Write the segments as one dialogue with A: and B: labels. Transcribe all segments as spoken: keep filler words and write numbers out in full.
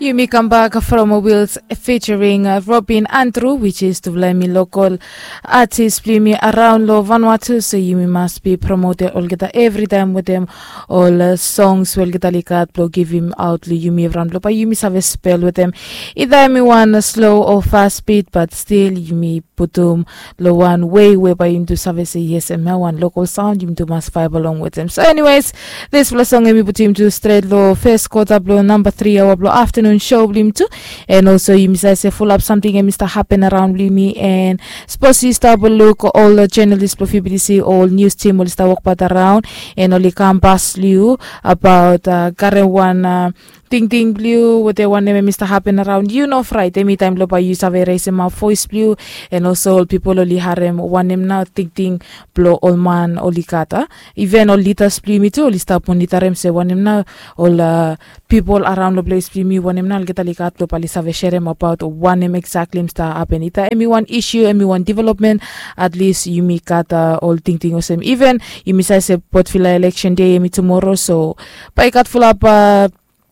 A: Yumi come back from Wheels featuring uh, Robin Andrew, which is to blame local artist play me around lo Vanuatu, so Yumi must be promoted all get every time with them all uh, songs will get likat blow give him out li Yumi around lo but Yumi have a spell with them either me one slow or fast beat but still Yumi put um lo one way whereby into service yes and me one local sound Yumi to must vibe along with them. So anyways, this was song Yumi put him to straight lo first quarter blow number three hour blow afternoon show blim too, and also you miss say full up something and Mister happen around me and suppose you start look all the journalists profitability all news team will start walk part around and only come past you about uh, current one uh, Ting Ting Blue, what they want to Mister happen around you know right every time lo by use have a race my voice blue and also all people only harem one name now Ting Ting blow all man only kata even all liters blue me too only stop on litarem say one name now all uh, people around the place blue me one name now get a likat lo pali have share about one name exactly Mister happen ita every one issue every one development at least you me kata all Ting Ting or same even you miss I say Portfila election day me tomorrow so by cut full up uh,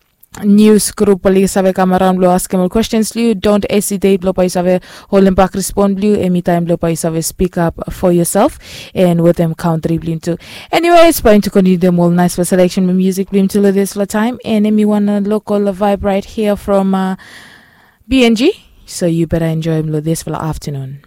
A: news group police have come around blow ask more questions you don't hesitate blow pais have hold back respond blue anytime blow pais have speak up for yourself and with them country blim too. Anyways, going to continue them all nice for selection with music blim till this for time and me one uh, local vibe right here from uh, B N G, so you better enjoy this for the afternoon.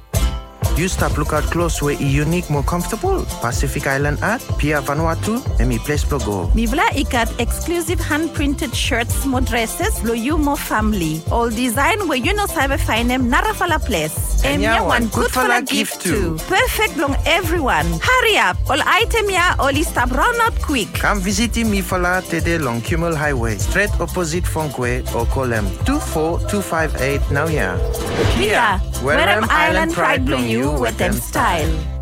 B: You stop look out close where unique more comfortable. Pacific Island at Pia Vanuatu and me place go.
C: Mi vla ikat exclusive hand printed shirts mo dresses lo you mo family. All design where you know sabe find them narafala place.
B: And ya one good for a gift too.
C: Perfect long everyone. Hurry up. All item ya only stop round out quick.
B: Come visit me for la tede long Kimmel Highway, straight opposite Funkwe or call them two four two five eight now yeah.
C: Pia, where am Island pride blow you with them style.